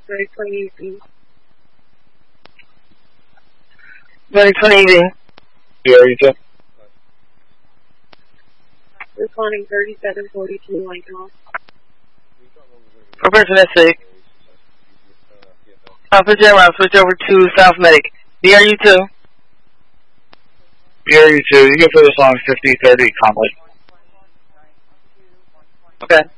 2020 evening. 2020 evening. BRU2. Responding 3742 Lincoln. For person that's sick. Alpha Gemini, switch over to South Medic. BRU2. BRU2, you go for this on 5030 Conley. Okay.